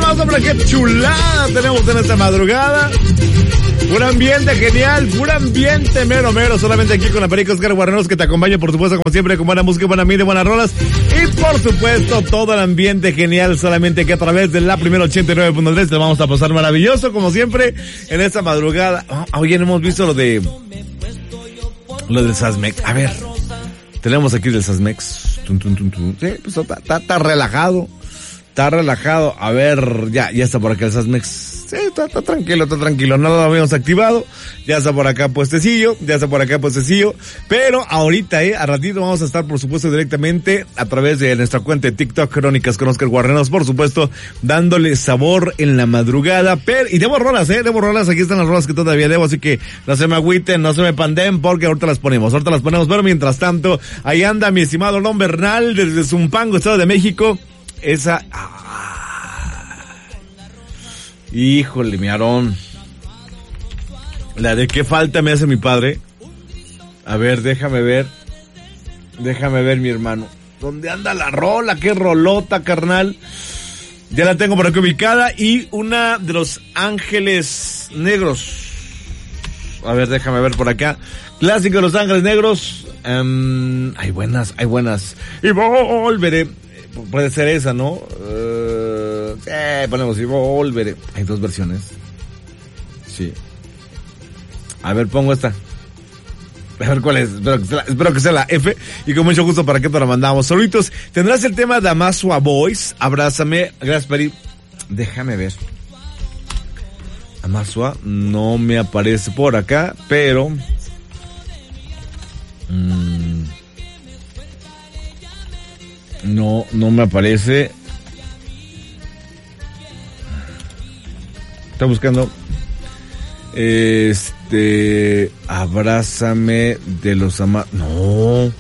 aplauso para qué chulada tenemos en esta madrugada. Un ambiente genial, puro ambiente mero mero, solamente aquí con la Perico Oscar Guarneros, que te acompaña por supuesto como siempre con buena música, buena ambiente, buenas rolas y por supuesto todo el ambiente genial, solamente que a través de la primera 89.3 te vamos a pasar maravilloso como siempre en esta madrugada. Oye, no hemos visto lo del Sasmex. A ver, tenemos aquí del Sasmex. Sí, pues está relajado. Está relajado. A ver, ya está por acá el Sasmex. Sí, está tranquilo. No lo habíamos activado. Ya está por acá puestecillo. Pero ahorita, a ratito vamos a estar, por supuesto, directamente a través de nuestra cuenta de TikTok, Crónicas con Oscar Guarneros, por supuesto, dándole sabor en la madrugada. Y debo rolas. Aquí están las rolas que todavía debo, así que no se me agüiten, no se me pandeen, porque ahorita las ponemos. Pero mientras tanto, ahí anda mi estimado Lon Bernal desde Zumpango, Estado de México. Esa... Híjole, mi Aarón. La de qué falta me hace mi padre. A ver, déjame ver, mi hermano. ¿Dónde anda la rola? Qué rolota, carnal. Ya la tengo por aquí ubicada. Y una de Los Ángeles Negros. A ver, déjame ver por acá. Clásico de Los Ángeles Negros. Hay buenas. Y volveré. Puede ser esa, ¿no? Ponemos y volveré. Hay dos versiones. Sí. A ver, pongo esta. A ver cuál es. Espero que sea la F. Y con mucho gusto para que te la mandamos. Solitos. Tendrás el tema de Amasua Boys. Abrázame. Gracias, Peri. Déjame ver. Amasua no me aparece por acá, pero... No me aparece. Está buscando. Abrázame de los No.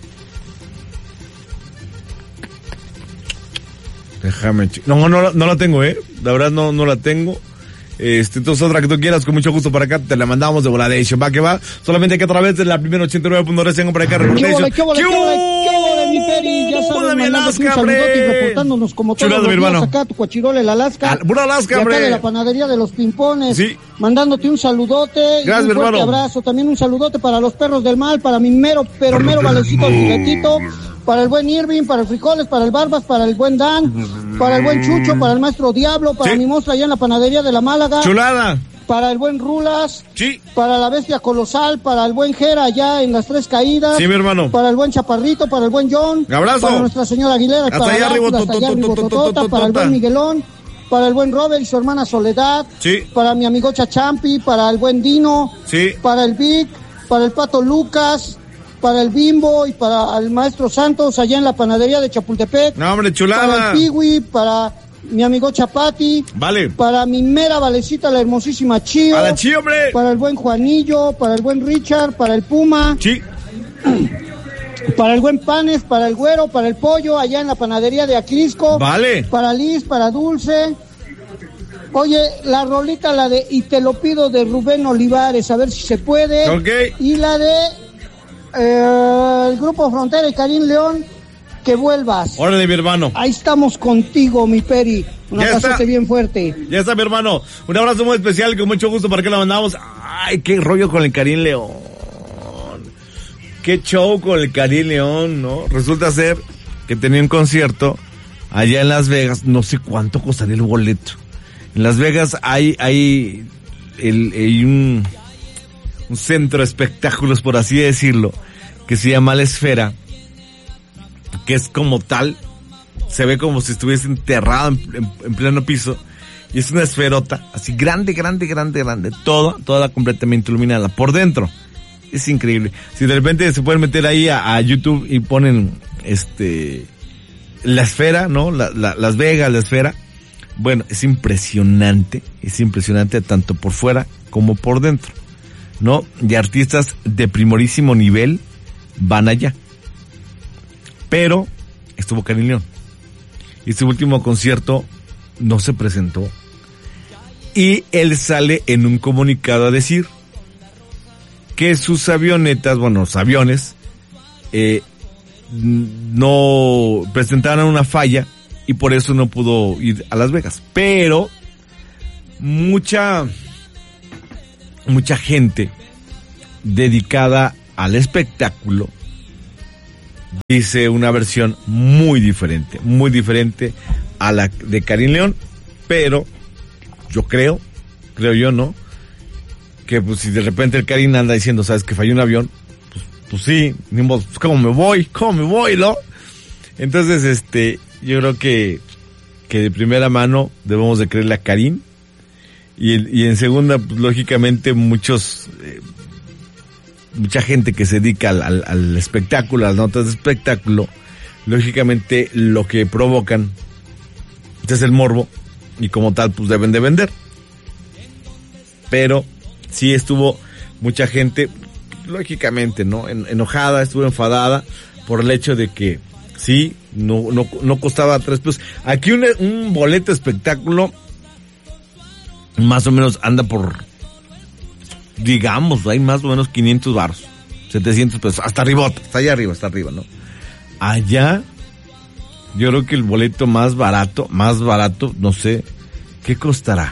Déjame. No la tengo, La verdad no la tengo. Entonces otra que tú quieras, con mucho gusto para acá, te la mandamos de Voladation. Va que va. Solamente que a través de la primera 89.3 tengo por acá Reportation. ¿Qué ole, mi Peri? Ya sabes, mandándote un saludote y reportándonos como todos los días acá, tu Cuachirol, el Alaska. Pura Alaska, y acá hombre. de la panadería de los Pimpones. Sí. Mandándote un saludote. Gracias, y un fuerte abrazo. También un saludote para los perros del mal, para mi mero valecito, el filetito. Para el buen Irving, para el Frijoles, para el Barbas, para el buen Dan, para el buen Chucho, para el maestro Diablo, para mi monstruo allá en la panadería de la Málaga. Chulada. Para el buen Rulas. Sí. Para la bestia colosal, para el buen Jera allá en las Tres Caídas. Sí, mi hermano. Para el buen Chaparrito, para el buen John. Abrazo. Para nuestra señora Aguilera. Hasta para allá arriba, para el buen Miguelón. Para el buen Robert y su hermana Soledad. Sí. Para mi amigo Chachampi, para el buen Dino. Sí. Para el Vic, para el Pato Lucas. Para el Bimbo y para el maestro Santos allá en la panadería de Chapultepec. No, hombre, chulada. Para el Piwi, para mi amigo Chapati. Vale. Para mi mera valecita, la hermosísima Chío. A la Chío, hombre. Para el buen Juanillo, para el buen Richard, para el Puma. Sí. Para el buen Panes, para el Güero, para el Pollo allá en la panadería de Acrisco. Vale. Para Liz, para Dulce. Oye, la rolita, la de Y te lo pido de Rubén Olivares, a ver si se puede. Ok. Y la de... el Grupo Frontera y Karim León, que vuelvas. Órale, mi hermano. Ahí estamos contigo, mi Peri. Un abrazote bien fuerte. Ya está, mi hermano. Un abrazo muy especial, con mucho gusto para que la mandamos. Ay, qué rollo con el Karim León. Qué show con el Karim León, ¿no? Resulta ser que tenía un concierto allá en Las Vegas. No sé cuánto costaría el boleto. En Las Vegas hay un centro de espectáculos, por así decirlo, que se llama La Esfera, que es como tal, se ve como si estuviese enterrado en pleno piso, y es una esferota, así grande, toda completamente iluminada, por dentro, es increíble. Si de repente se pueden meter ahí a YouTube y ponen, La Esfera, ¿no? Las Vegas, La Esfera, bueno, es impresionante tanto por fuera como por dentro, ¿no? Y artistas de primorísimo nivel van allá. Pero estuvo Karim León. Y su último concierto no se presentó. Y él sale en un comunicado a decir que sus avionetas, bueno, los aviones, no presentaron una falla y por eso no pudo ir a Las Vegas. Pero mucha gente dedicada al espectáculo dice una versión muy diferente a la de Karim León, pero yo creo yo, ¿no? Que pues si de repente el Karim anda diciendo, ¿sabes que falló un avión? Pues sí, ni modo, pues, ¿cómo me voy, no? Entonces, yo creo que de primera mano debemos de creerle a Karim, y en segunda, pues lógicamente mucha gente que se dedica al espectáculo, a las notas de espectáculo, lógicamente lo que provocan es el morbo, y como tal pues deben de vender. Pero sí estuvo mucha gente, lógicamente, ¿no? Enojada, estuvo enfadada por el hecho de que sí, no costaba 3 pesos. Aquí un boleto de espectáculo más o menos anda por, digamos, hay más o menos 500 baros, 700 pesos, hasta arriba, ¿no? Allá, yo creo que el boleto más barato, no sé, ¿qué costará?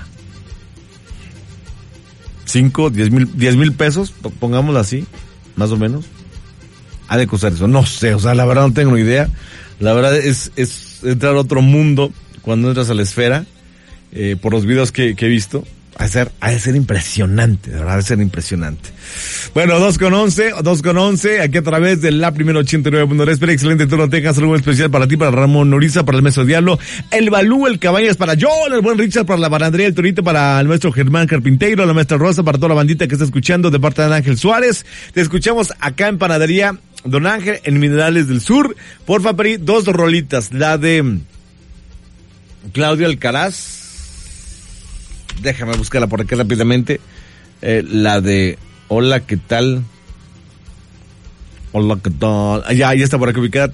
5, 10 mil pesos, pongámoslo así, más o menos. Ha de costar eso, no sé, o sea, la verdad no tengo ni idea. La verdad es entrar a otro mundo cuando entras a la esfera, por los videos que he visto. Ha de ser impresionante, de verdad, ha de ser impresionante. Bueno, 2:11, aquí a través de la primera 89.3. Espera, excelente turno, tengas algo especial para ti, para Ramón Noriza, para el maestro Diablo, el Balú, el Cabañas, para John, el buen Richard, para la Banandría, el Torito, para el maestro Germán Carpinteiro, la maestra Rosa, para toda la bandita que está escuchando de parte de Ángel Suárez. Te escuchamos acá en Panadería Don Ángel, en Minerales del Sur. Porfa, Peri, 2 rolitas, la de Claudio Alcaraz. Déjame buscarla por aquí rápidamente. La de Hola, ¿qué tal? Hola, ¿qué tal? Ya está por acá ubicada.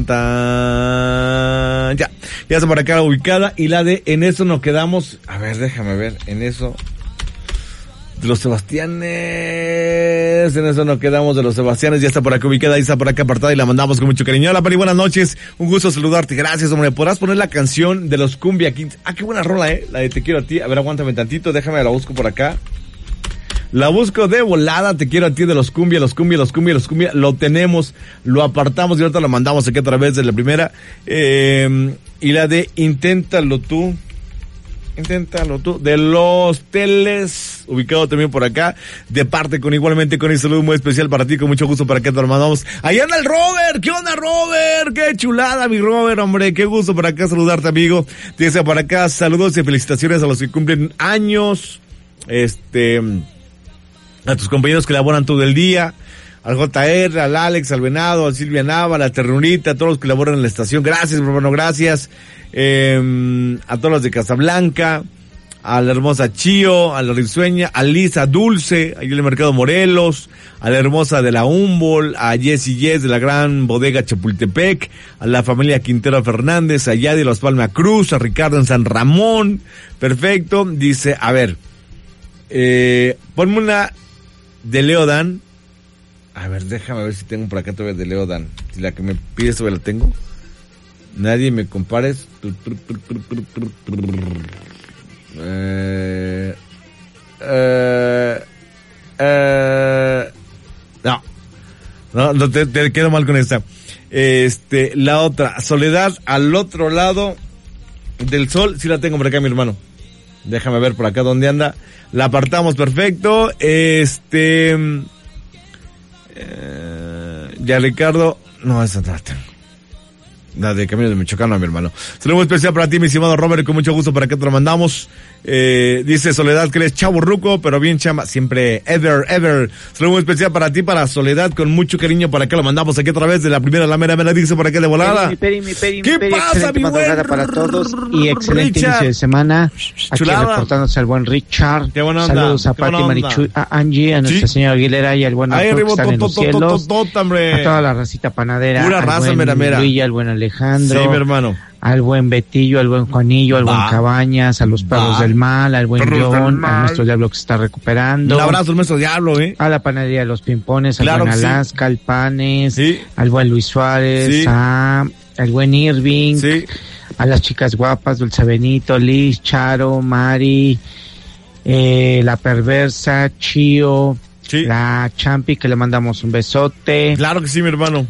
Ya está por acá ubicada. Y la de En eso nos quedamos. A ver, déjame ver. En eso. De los Sebastianes. En eso nos quedamos de los Sebastianes. Ya está por acá ubicada. Ya está por acá apartada y la mandamos con mucho cariño. Hola, Pari, buenas noches. Un gusto saludarte. Gracias, hombre. ¿Podrás poner la canción de los Cumbia Kings? Ah, qué buena rola, la de Te quiero a ti. A ver, aguántame tantito. Déjame, la busco por acá. La busco de volada. Te quiero a ti de los Cumbia. Lo tenemos. Lo apartamos y ahorita lo mandamos aquí a través de la primera. Y la de Inténtalo tú, de Los Teles, ubicado también por acá, de parte igualmente con un saludo muy especial para ti, con mucho gusto para que te lo mandamos. Ahí anda el Robert, ¿qué onda, Robert? Qué chulada, mi Robert, hombre, qué gusto por acá saludarte, amigo. Dice por acá, saludos y felicitaciones a los que cumplen años, a tus compañeros que laboran todo el día, al JR, al Alex, al Venado, al Silvia Nava, a la Ternurita, a todos los que laboran en la estación. Gracias, hermano, gracias. A todos los de Casablanca, a la hermosa Chío, a la Risueña, a Lisa Dulce, ahí en el Mercado Morelos, a la hermosa de la Humboldt, a Jessy Yes de la gran bodega Chapultepec, a la familia Quintero Fernández, a Yadi Los Palma Cruz, a Ricardo en San Ramón. Perfecto. Dice, a ver, ponme una de Leodan. A ver, déjame ver si tengo por acá todavía de Leodan. Si la que me pides todavía la tengo. Nadie me compares. No, te quedo mal con esta. La otra, Soledad al otro lado del sol, sí la tengo por acá, mi hermano. Déjame ver por acá dónde anda. La apartamos, perfecto. Ya Ricardo, no, esa no la tengo. La de Camino de Michoacán, mi hermano. Saludo muy especial para ti, mi estimado Robert, con mucho gusto para que te lo mandamos. Dice Soledad que eres chavo ruco, pero bien chama, siempre, ever. Saludo muy especial para ti, para Soledad, con mucho cariño, para que lo mandamos aquí a través de la primera, la mera, dice por acá de volada. Mi Peri, ¿Qué pasa, mi buen para todos y excelente Richard. inicio de semana. Chulada. Aquí reportándose al buen Richard. Qué buena onda. Saludos a Pati, Marichuy, a Angie, a nuestra señora Aguilera y al buen Ahí Arturo que arriba, están en los cielos. A toda la racita panadera. Pura al raza, buen mera. Luis, al buen Alejandro. Sí, mi hermano. Al buen Betillo, al buen Juanillo, al buen Cabañas, a los perros del mal, al buen John, al maestro Diablo que se está recuperando. Un abrazo al maestro Diablo, a la panadería de los Pimpones, claro, al buen Alaska, al Panes, al buen Luis Suárez, al buen Irving, a las chicas guapas, Dulce Benito, Liz, Charo, Mari, la Perversa, Chío, sí, la Champi, que le mandamos un besote. Claro que sí, mi hermano.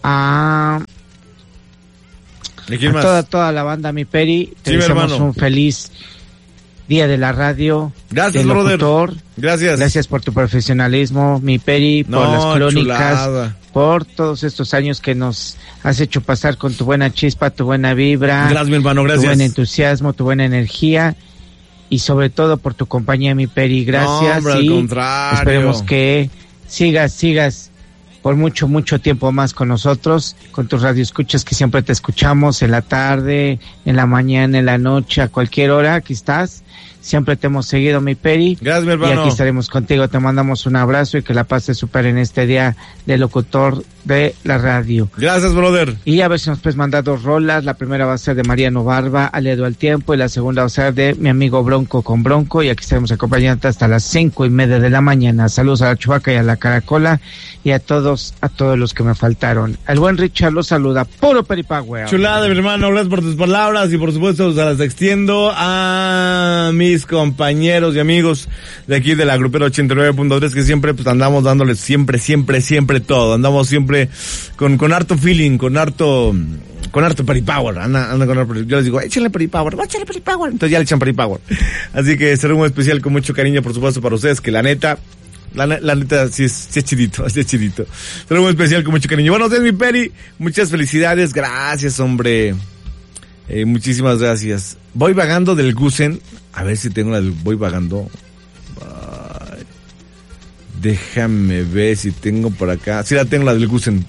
¿De quién más? Toda la banda, mi Peri. Te sí, deseamos un feliz día de la radio. Gracias, brother. Gracias por tu profesionalismo, mi Peri, por las crónicas, chulada, por todos estos años que nos has hecho pasar con tu buena chispa, tu buena vibra. Gracias, mi hermano, gracias. Tu buen entusiasmo, tu buena energía y sobre todo por tu compañía, mi Peri. Gracias. No, hombre, al contrario. Esperemos que sigas por mucho tiempo más con nosotros, con tus radioescuchas que siempre te escuchamos en la tarde, en la mañana, en la noche, a cualquier hora. Aquí estás. Siempre te hemos seguido, mi Peri. Gracias, mi hermano. Y aquí estaremos contigo. Te mandamos un abrazo y que la pases súper en este día de locutor de la radio. Gracias, brother. Y a ver si nos puedes mandar 2 rolas. La primera va a ser de Mariano Barba, Aledo al Tiempo, y la segunda va a ser de mi amigo Bronco con Bronco. Y aquí estaremos acompañando hasta las 5:30 de la mañana. Saludos a la Chubaca y a la Caracola y a todos los que me faltaron. El buen Richard los saluda. Puro Peripower. Chulada, mi hermano. Gracias por tus palabras y por supuesto se las extiendo a mis compañeros y amigos de aquí de la Grupera 89.3 que siempre pues andamos dándoles siempre todo. Andamos siempre con harto feeling, con harto Peripower. Anda con harto, yo les digo, échenle Peripower. Entonces ya le echan Peripower. Así que será un especial con mucho cariño, por supuesto, para ustedes, que la neta sí es chidito. Será un especial con mucho cariño. Bueno, es mi Peri. Muchas felicidades. Gracias, hombre. Muchísimas gracias. Voy vagando del Gusen. A ver si tengo la del voy vagando. Ay, déjame ver si tengo por acá. Sí, la tengo, la del Gusen.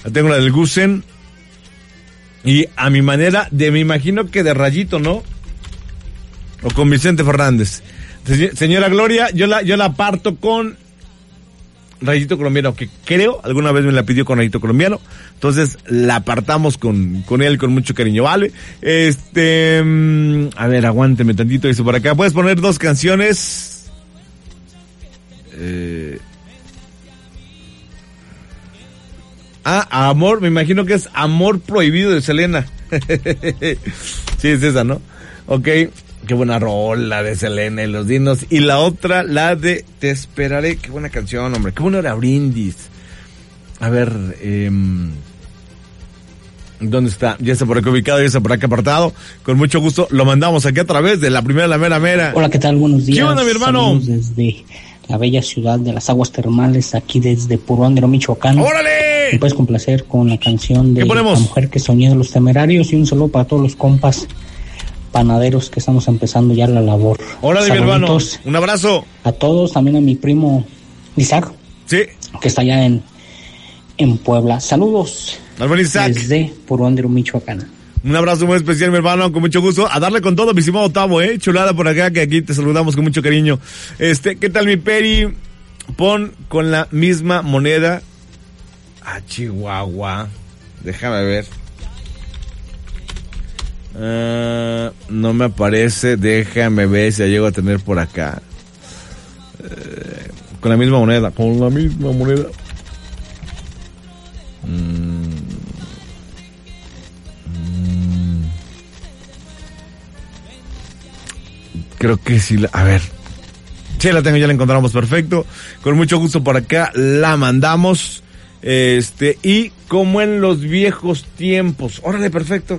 Y a mi manera, me imagino que de Rayito, ¿no? O con Vicente Fernández. Señora Gloria, yo la parto con Rayito Colombiano, que creo alguna vez me la pidió con Rayito Colombiano. Entonces la apartamos con él con mucho cariño, ¿vale? A ver, aguánteme tantito eso por acá. ¿Puedes poner 2 canciones? Amor, me imagino que es Amor Prohibido de Selena. Sí, es esa, ¿no? Ok. Qué buena rola de Selena y los Dinos. Y la otra, la de Te Esperaré. Qué buena canción, hombre. Qué buena hora brindis. A ver, ¿dónde está? Ya está por acá ubicado, ya está por acá apartado. Con mucho gusto lo mandamos aquí a través de la primera, la mera. Hola, ¿qué tal? Buenos días. ¿Qué onda, mi hermano? Saludos desde la bella ciudad de las aguas termales, aquí desde Puruándiro, Michoacán. ¡Órale! Me puedes complacer con la canción de La Mujer que Soñé de los Temerarios, y un saludo para todos los compas panaderos que estamos empezando ya la labor. Órale, mi hermano. Un abrazo. A todos, también a mi primo Isaac. Sí. Que está allá en Puebla. Saludos. Isaac. Desde Puruándiro, Michoacán. Un abrazo muy especial, mi hermano, con mucho gusto. A darle con todo, mi estimado Tavo, chulada por acá, que aquí te saludamos con mucho cariño. ¿Qué tal, mi Peri? Pon con la misma moneda a Chihuahua. Déjame ver. No me aparece, déjame ver si la llego a tener por acá. Con la misma moneda. Creo que sí, a ver. Sí, la tengo, ya la encontramos, perfecto. Con mucho gusto por acá la mandamos. Y como en los viejos tiempos. Órale, perfecto.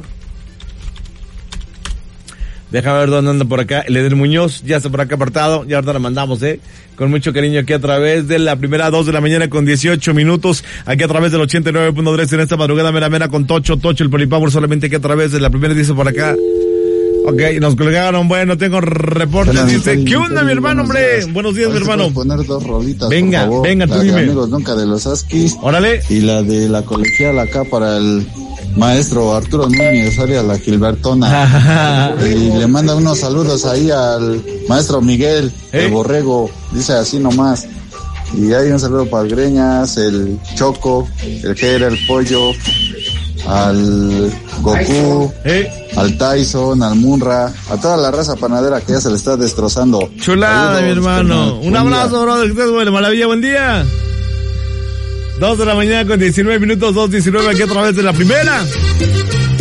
Déjame ver dónde anda por acá. El Eder Muñoz ya está por acá apartado. Ya ahorita la mandamos, con mucho cariño aquí a través de la primera 2 de la mañana con 18 minutos. Aquí a través del 89.3 en esta madrugada mera con Tocho, el Peripower, solamente aquí a través de la primera, dice por acá. Ok, nos colgaron, bueno, tengo reportes, dice, ¿qué onda, mi hermano, hombre? Buenos días, mi hermano. Poner 2 rolitas, venga, por favor. Venga, tú la dime. De Amigos Nunca de los Askis. Órale. Y la de la colegial acá para el maestro Arturo Núñez, área La Gilbertona. Y le manda unos saludos ahí al maestro Miguel, el Borrego, dice así nomás. Y hay un saludo para el Greñas, el Choco, el Jera, el Pollo, al Goku, al Tyson, al Munra, a toda la raza panadera que ya se le está destrozando. Chulada, saludos, mi hermano. Un abrazo, brother, que estés bueno, maravilla, buen día. 2 de la mañana con 19 minutos, 2:19 aquí a través de la primera.